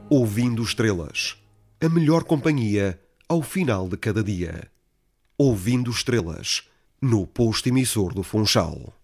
Ouvindo Estrelas, a melhor companhia ao final de cada dia. Ouvindo Estrelas, no posto emissor do Funchal.